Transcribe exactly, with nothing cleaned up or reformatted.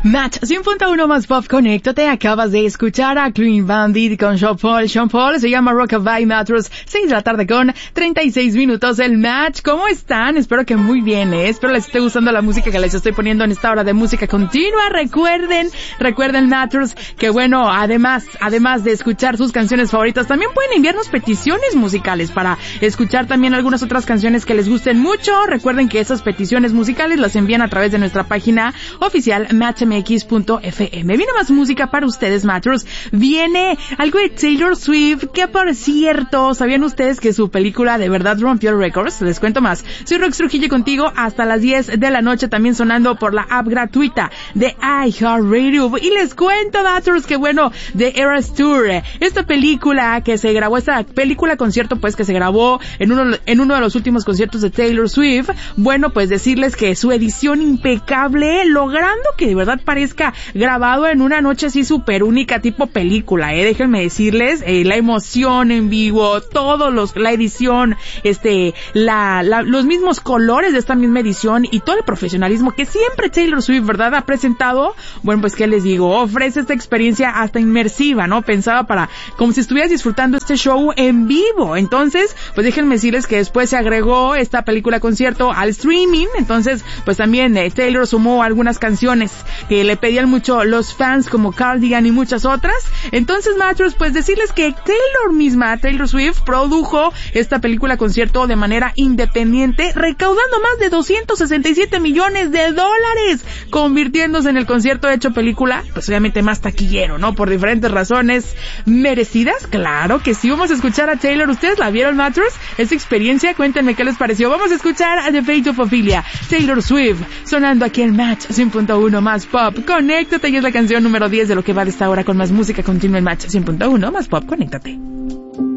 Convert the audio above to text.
Match cien punto uno más Pop, conéctate. Acabas de escuchar a Clean Bandit con Sean Paul. Sean Paul se llama Rockabye Mattress. seis de la tarde con treinta y seis minutos. El Match, ¿cómo están? Espero que muy bien, ¿eh? Espero les esté gustando la música que les estoy poniendo en esta hora de música continua. Recuerden, recuerden Mattress, que bueno, además, además de escuchar sus canciones favoritas, también pueden enviarnos peticiones musicales para escuchar también algunas otras canciones que les gusten mucho. Recuerden que esas peticiones musicales las envían a través de nuestra página oficial match m x punto f m. Viene más música para ustedes, Mattress. Viene algo de Taylor Swift, que por cierto, ¿sabían ustedes que su película de verdad rompió récords? Les cuento más. Soy Rox Trujillo contigo hasta las diez de la noche, también sonando por la app gratuita de iHeartRadio. Y les cuento, Mattress, que bueno, de Eras Tour, esta película que se grabó, esta película concierto pues que se grabó en uno, en uno de los últimos conciertos de Taylor Swift. Bueno, pues decirles que su edición impecable, logrando que de verdad parezca grabado en una noche así súper única, tipo película, eh, déjenme decirles, eh, la emoción en vivo, todos los, la edición, este, la, la, los mismos colores de esta misma edición y todo el profesionalismo que siempre Taylor Swift, ¿verdad?, ha presentado. Bueno, pues qué les digo, ofrece esta experiencia hasta inmersiva, ¿no? Pensaba para, como si estuvieras disfrutando este show en vivo. Entonces, pues déjenme decirles que después se agregó esta película concierto al streaming. Entonces, pues también eh, Taylor sumó algunas canciones que le pedían mucho los fans, como Cardigan y muchas otras. Entonces, Mattress, pues decirles que Taylor misma, Taylor Swift, produjo esta película concierto de manera independiente, recaudando más de doscientos sesenta y siete millones de dólares, convirtiéndose en el concierto hecho película, pues obviamente más taquillero, ¿no? Por diferentes razones merecidas, claro que sí. Vamos a escuchar a Taylor. ¿Ustedes la vieron, Mattress? Esta experiencia, cuéntenme qué les pareció. Vamos a escuchar a The Fate of Ophelia, Taylor Swift, sonando aquí en Match cien punto uno más Pop. Conéctate, y es la canción número diez de lo que va de esta hora con más música continua en Match cien punto uno más Pop. Conéctate.